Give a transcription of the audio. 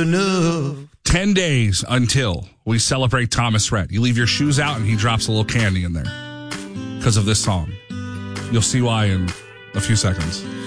enough. 10 days until we celebrate Thomas Rhett. You leave your shoes out and he drops a little candy in there because of this song. You'll see why in a few seconds.